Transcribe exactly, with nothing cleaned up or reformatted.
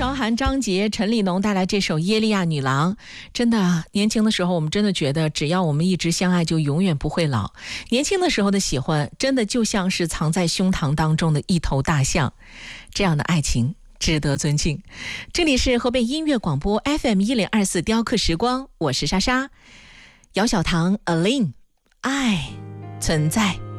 韶涵、张杰、陈立农带来这首《耶利亚女郎》。真的，年轻的时候我们真的觉得只要我们一直相爱就永远不会老。年轻的时候的喜欢真的就像是藏在胸膛当中的一头大象，这样的爱情值得尊敬。这里是河北音乐广播 F M 一零二四雕刻时光，我是莎莎。姚小棠 Aline， 爱存在。